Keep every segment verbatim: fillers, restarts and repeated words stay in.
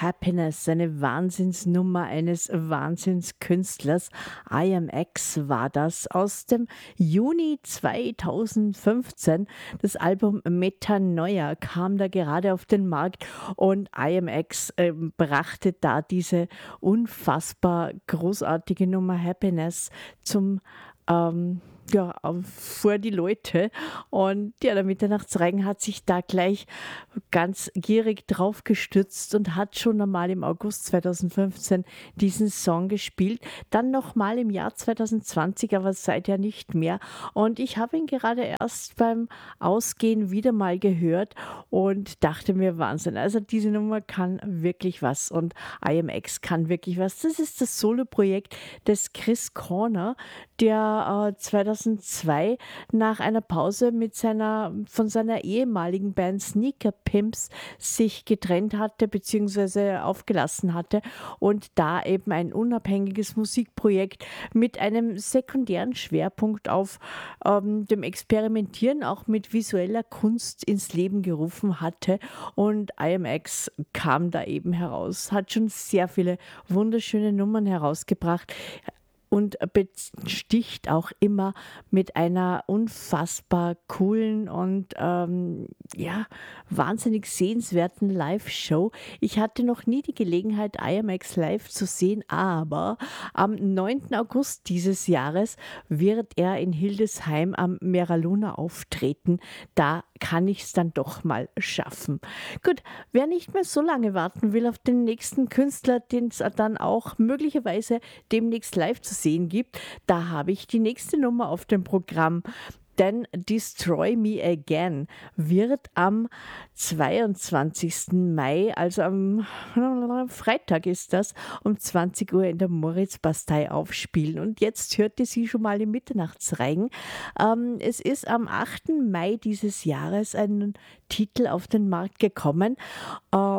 Happiness, eine Wahnsinnsnummer eines Wahnsinnskünstlers. I Am X war das aus dem Juni zweitausendfünfzehn. Das Album Metanoia kam da gerade auf den Markt und I Am X äh, brachte da diese unfassbar großartige Nummer Happiness zum ähm, ja, auf- vor die Leute. Und ja, der Mitternachtsreigen hat sich da gleich ganz gierig drauf gestützt und hat schon einmal im August zweitausendfünfzehn diesen Song gespielt. Dann nochmal im Jahr zweitausendzwanzig, aber seither nicht mehr. Und ich habe ihn gerade erst beim Ausgehen wieder mal gehört und dachte mir, Wahnsinn. Also diese Nummer kann wirklich was und I Am X kann wirklich was. Das ist das Soloprojekt des Chris Corner, der äh, zweitausendzwei nach einer Pause mit seiner, von seiner ehemaligen Band Sneaker Pimps sich getrennt hatte bzw. aufgelassen hatte und da eben ein unabhängiges Musikprojekt mit einem sekundären Schwerpunkt auf ähm, dem Experimentieren auch mit visueller Kunst ins Leben gerufen hatte und I Am X kam da eben heraus, hat schon sehr viele wunderschöne Nummern herausgebracht und besticht auch immer mit einer unfassbar coolen und ähm, ja, wahnsinnig sehenswerten Live-Show. Ich hatte noch nie die Gelegenheit, I Am X live zu sehen, aber am neunten August dieses Jahres wird er in Hildesheim am Meraluna auftreten. Da kann ich es dann doch mal schaffen. Gut, wer nicht mehr so lange warten will auf den nächsten Künstler, den es dann auch möglicherweise demnächst live zu sehen gibt, da habe ich die nächste Nummer auf dem Programm. Denn Destroy Me Again wird am zweiundzwanzigsten Mai, also am Freitag ist das, um zwanzig Uhr in der Moritzbastei aufspielen. Und jetzt hörte sie schon mal im Mitternachtsreigen. Ähm, es ist am achten Mai dieses Jahres ein Titel auf den Markt gekommen äh,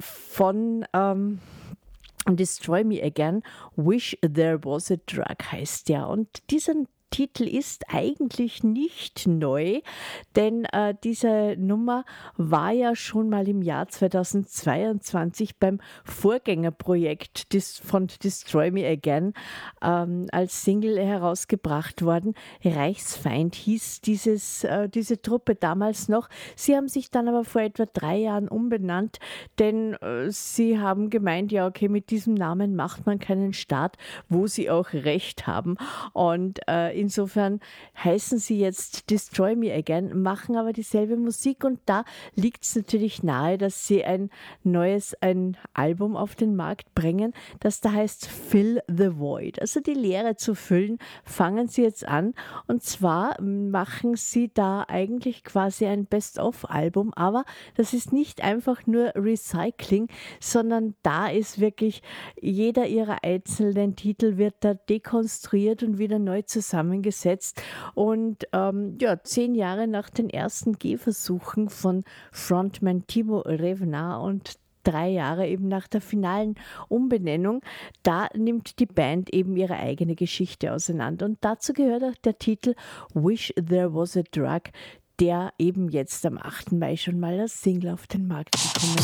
von ähm, Destroy Me Again, Wish There Was a Drug heißt der. Und diesen Titel ist eigentlich nicht neu, denn äh, diese Nummer war ja schon mal im Jahr zweitausendzweiundzwanzig beim Vorgängerprojekt des, von Destroy Me Again ähm, als Single herausgebracht worden. Reichsfeind hieß dieses, äh, diese Truppe damals noch. Sie haben sich dann aber vor etwa drei Jahren umbenannt, denn äh, sie haben gemeint, ja okay, mit diesem Namen macht man keinen Staat, wo sie auch recht haben. Und äh, insofern heißen sie jetzt Destroy Me Again, machen aber dieselbe Musik und da liegt es natürlich nahe, dass sie ein neues, ein Album auf den Markt bringen, das da heißt Fill the Void. Also die Leere zu füllen, fangen sie jetzt an und zwar machen sie da eigentlich quasi ein Best-of-Album, aber das ist nicht einfach nur Recycling, sondern da ist wirklich jeder ihrer einzelnen Titel wird da dekonstruiert und wieder neu zusammengesetzt und ähm, ja, zehn Jahre nach den ersten Gehversuchen von Frontman Timo Revna und drei Jahre eben nach der finalen Umbenennung, da nimmt die Band eben ihre eigene Geschichte auseinander und dazu gehört auch der Titel Wish There Was a Drug, der eben jetzt am achten Mai schon mal als Single auf den Markt gekommen ist.